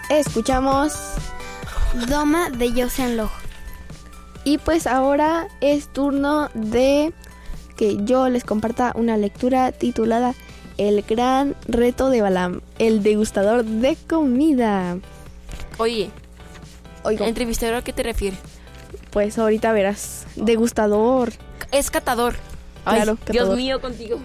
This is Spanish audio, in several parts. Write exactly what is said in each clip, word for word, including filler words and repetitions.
escuchamos Doma de Joseon Lojo. Y pues ahora es turno de que yo les comparta una lectura titulada El gran reto de Balaam, el degustador de comida. Oye, Oigo, ¿entrevistador a qué te refieres? pues ahorita verás. Degustador. Es catador. Claro, Ay, Dios catador. mío, contigo.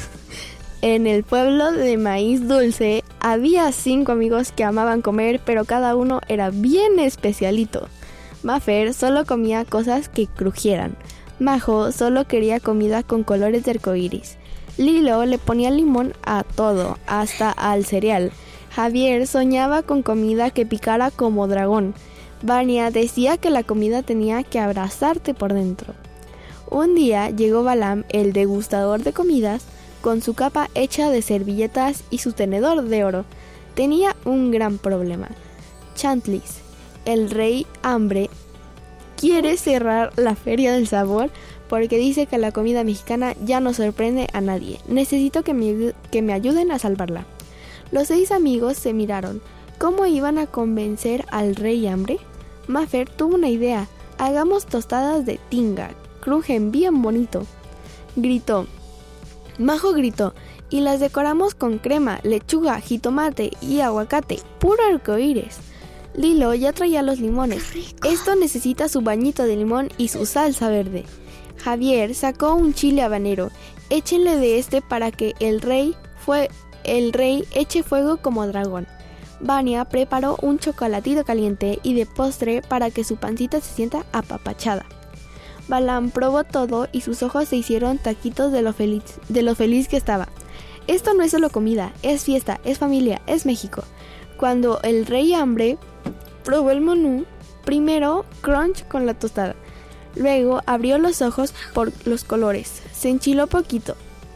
En el pueblo de Maíz Dulce había cinco amigos que amaban comer, pero cada uno era bien especialito. Mafer solo comía cosas que crujieran. Majo solo quería comida con colores de arcoíris. Lilo le ponía limón a todo, hasta al cereal. Javier soñaba con comida que picara como dragón. Vania decía que la comida tenía que abrazarte por dentro. Un día llegó Balaam, el degustador de comidas, con su capa hecha de servilletas y su tenedor de oro. Tenía un gran problema. Chantlis, el rey hambre, quiere cerrar la Feria del Sabor porque dice que la comida mexicana ya no sorprende a nadie. Necesito que me, que me ayuden a salvarla. Los seis amigos se miraron. ¿Cómo iban a convencer al rey hambre? Mafer tuvo una idea. Hagamos tostadas de tinga. Crujen bien bonito. Gritó. Majo gritó. Y las decoramos con crema, lechuga, jitomate y aguacate. Puro arcoíris. Lilo ya traía los limones. Esto necesita su bañito de limón y su salsa verde. Javier sacó un chile habanero. Échenle de este para que el rey fue el rey eche fuego como dragón. Vania preparó un chocolatito caliente y de postre para que su pancita se sienta apapachada. Balaam probó todo y sus ojos se hicieron taquitos de lo feliz, de lo feliz que estaba. Esto no es solo comida, es fiesta, es familia, es México. Cuando el rey hambre probó el menú, primero crunch con la tostada. Luego abrió los ojos por los colores, se enchiló poquito,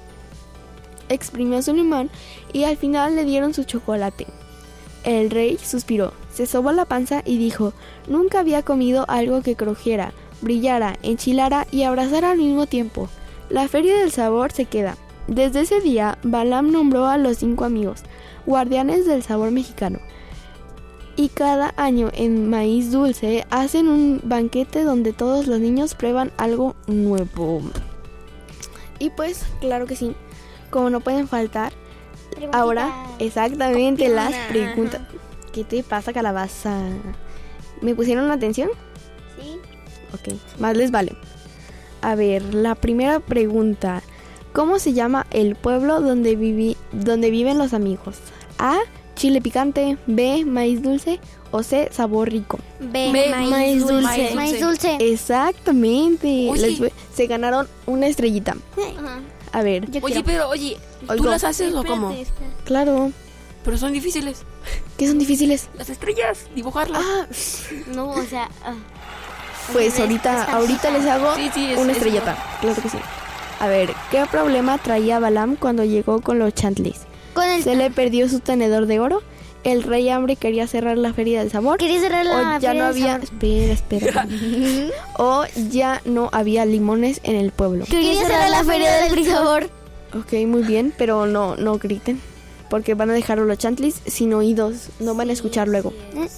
exprimió su limón y al final le dieron su chocolate. El rey suspiró, se sobó la panza y dijo, nunca había comido algo que crujiera, brillara, enchilara y abrazara al mismo tiempo. La Feria del Sabor se queda. Desde ese día, Balaam nombró a los cinco amigos, guardianes del sabor mexicano. Y cada año en Maíz Dulce hacen un banquete donde todos los niños prueban algo nuevo. Y pues, claro que sí, como no pueden faltar, Preguntita. ahora exactamente Copiona. las preguntas. ¿Qué te pasa, calabaza? ¿Me pusieron atención? Sí. Ok, más les vale. A ver, la primera pregunta. ¿Cómo se llama el pueblo donde, viví, donde viven los amigos? A, chile picante. B, maíz dulce. O C, sabor rico. B, B, maíz, maíz dulce. dulce. Maíz dulce. Exactamente. Oye. Les fue- se ganaron una estrellita. Ajá. A ver, Yo Oye, quiero. pero, oye, ¿tú Oigo. las haces o cómo? Espérate, espérate. claro. Pero son difíciles. ¿Qué son difíciles? Las estrellas, dibujarlas. Ah, No, o sea... ah. pues Oye, ahorita, está- ahorita les hago Sí, sí, es- una es- estrellita. Claro que sí. A ver, ¿qué problema traía Balaam cuando llegó con los chantlis? Con el... ¿Se le perdió su tenedor de oro? ¿El rey hambre quería cerrar la Feria del Sabor? Quería cerrar la ¿O ya Feria no del había... Sabor. Espera, espera. ¿O ya no había limones en el pueblo? Quería cerrar la Feria del Sabor. Ok, muy bien, pero no, no griten. Porque van a dejar a los chantlis sin oídos. No van a escuchar luego.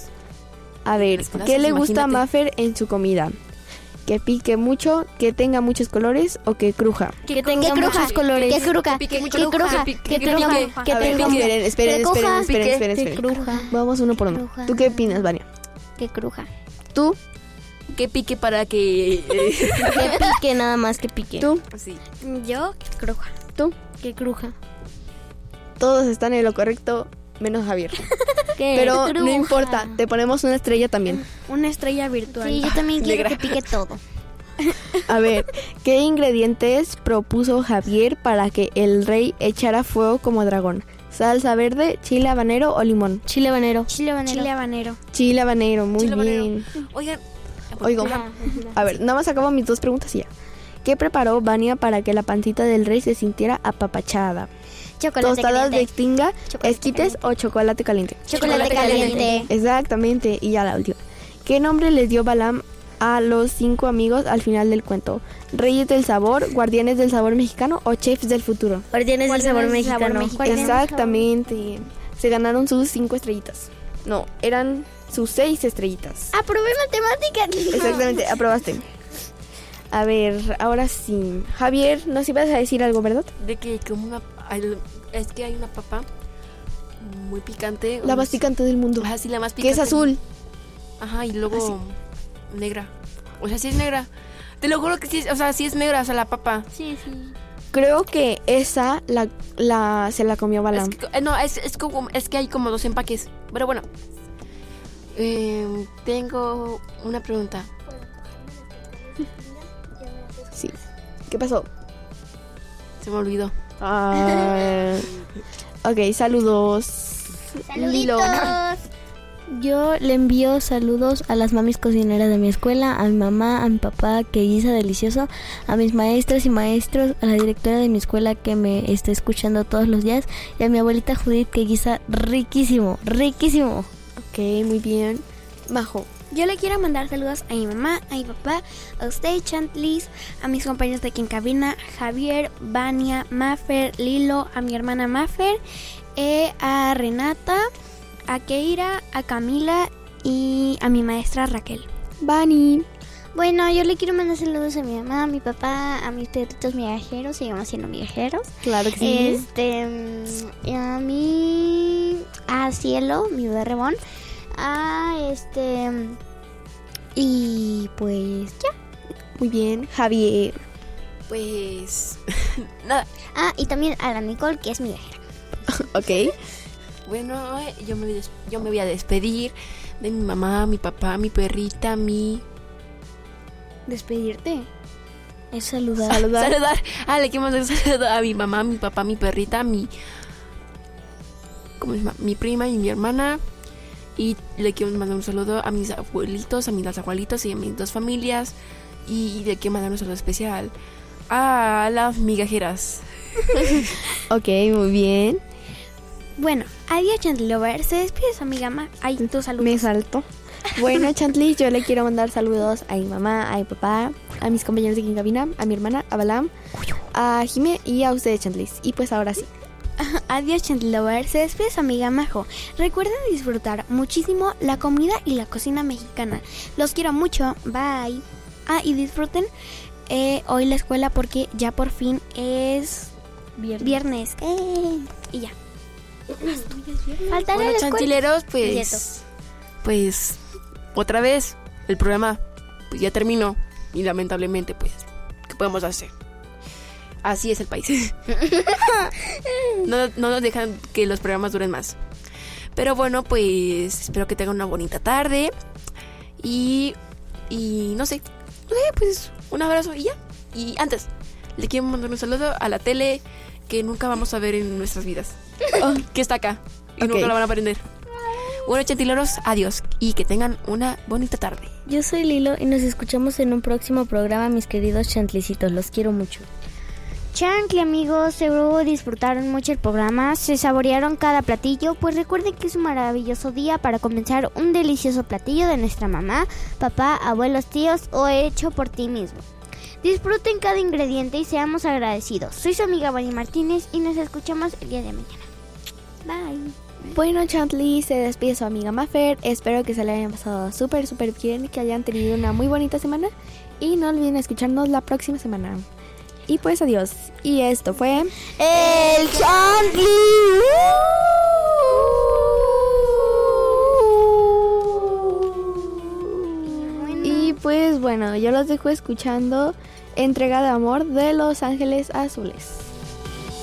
A ver, Las clases, ¿qué le gusta a imagínate. Mafer en su comida? ¿Que pique mucho, que tenga muchos colores o que cruja? Que tenga muchos colores. Que cruja. Que pique mucho. Que cruja. Que pique, Que que tenga... pique. Que A ver, tenga... esperen, esperen, que esperen, coja, esperen, pique, esperen, que esperen. cruja. Vamos uno por uno. Cruja. ¿Tú qué opinas, Vania? Que cruja. ¿Tú? Que pique para que... eh, Que pique, nada más que pique. ¿Tú? sí. Yo, que cruja. ¿Tú? Que cruja. Todos están en lo correcto, menos Javier. Que Pero cruja. no importa, te ponemos una estrella también. Una estrella virtual. Sí, yo también quiero que pique todo. A ver, ¿qué ingredientes propuso Javier para que el rey echara fuego como dragón? ¿Salsa verde, chile habanero o limón? Chile habanero. Chile habanero. Chile habanero. Chile habanero, muy Chile habanero. bien. Oigan. Oigo, a ver, nada más acabo mis dos preguntas y ya. ¿Qué preparó Vania para que la pancita del rey se sintiera apapachada? Chocolate ¿Tostadas de caliente. tinga, Chocolate esquites o chocolate caliente? Chocolate caliente. Exactamente, y ya la última. ¿Qué nombre les dio Balaam a los cinco amigos al final del cuento? ¿Reyes del sabor, guardianes del sabor mexicano o chefs del futuro? Guardianes del sabor Guardianes del sabor mexicano. mexicano. Exactamente. Se ganaron sus cinco estrellitas. No, eran sus seis estrellitas. Aprobé matemáticas. Exactamente, aprobaste. A ver, ahora sí. Javier, nos ibas a decir algo, ¿verdad? De que como una... Es que hay una papa muy picante. La más picante del mundo. Ajá, sí, la más Que picante. es azul. Ajá, y luego negra. O sea, sí es negra. Te lo juro que sí es, o sea, sí es negra, o sea, la papa. Sí, sí. Creo que esa la, la se la comió Balam. Es que, eh, no, es, es, como, es que hay como dos empaques. Pero bueno. Eh, tengo una pregunta. Sí. ¿Qué pasó? Se me olvidó. Ah, ok, saludos. Lilo. Yo le envío saludos a las mamis cocineras de mi escuela, a mi mamá, a mi papá que guisa delicioso, a mis maestros y maestros, a la directora de mi escuela que me está escuchando todos los días y a mi abuelita Judith que guisa riquísimo, riquísimo. Ok, muy bien. Majo. Yo le quiero mandar saludos a mi mamá, a mi papá, a usted, Chantlis, a mis compañeros de aquí en cabina, Javier, Vania, Mafer, Lilo, a mi hermana Mafer, eh, a Renata, a Keira, a Camila y a mi maestra Raquel. Bani. Bueno, yo le quiero mandar saludos a mi mamá, a mi papá, a mis perritos migajeros, seguimos siendo migajeros. Claro que sí. Este, y a mi, a Cielo, mi bebé rebón, a este, y pues ya. Muy bien. Javier. Pues... nada. Ah, y también a la Nicole, que es migajera. Ok. Bueno, eh, yo me, voy des- yo me voy a despedir de mi mamá, mi papá, mi perrita, mi... Despedirte. Es saludar. Saludar. Saludar. Ah, le quiero mandar un saludo a mi mamá, mi papá, mi perrita, mi... ¿Cómo se llama? Mi prima y mi hermana. Y le quiero mandar un saludo a mis abuelitos, a mis dos abuelitos y a mis dos familias. Y le quiero mandar un saludo especial a las migajeras. Ok, muy bien. Bueno, adiós Chantlover, se despide su amiga Ma. Ay, tu saludos. Me salto. Bueno, Chantlis, yo le quiero mandar saludos a mi mamá, a mi papá, a mis compañeros de aquí en cabina, a mi hermana, a Balam, a Jime y a ustedes, Chantlis. Y pues ahora sí. Adiós Chantlover, se despide su amiga Majo. Recuerden disfrutar muchísimo la comida y la cocina mexicana. Los quiero mucho, bye. Ah, y disfruten eh, hoy la escuela porque ya por fin es Viernes. viernes. Eh, y ya. Faltaré Bueno, la escuela. chantileros, Y pues... Pues... Otra vez, el programa pues ya terminó. Y lamentablemente, pues... ¿Qué podemos hacer? Así es el país. no, no nos dejan que los programas duren más. Pero bueno, pues... Espero que tengan una bonita tarde. Y... Y no sé... No sé, pues... Un abrazo y ya. Y antes... Le quiero mandar un saludo a la tele... Que nunca vamos a ver en nuestras vidas. Oh, que está acá. Y Ok. nunca la van a aprender. Bueno, chantileros, adiós. Y que tengan una bonita tarde. Yo soy Lilo y nos escuchamos en un próximo programa, mis queridos chantlicitos. Los quiero mucho. Chancli amigos, seguro disfrutaron mucho el programa, se saborearon cada platillo, pues recuerden que es un maravilloso día para comenzar un delicioso platillo de nuestra mamá, papá, abuelos, tíos o hecho por ti mismo. Disfruten cada ingrediente y seamos agradecidos. Soy su amiga Vani Martínez y nos escuchamos el día de mañana. Bye. Bueno, Chantlis, se despide su amiga Mafer. Espero que se le hayan pasado súper, súper bien y que hayan tenido una muy bonita semana. Y no olviden escucharnos la próxima semana. Y pues adiós. Y esto fue... El Chantli. Y pues bueno, yo los dejo escuchando Entrega de Amor de Los Ángeles Azules.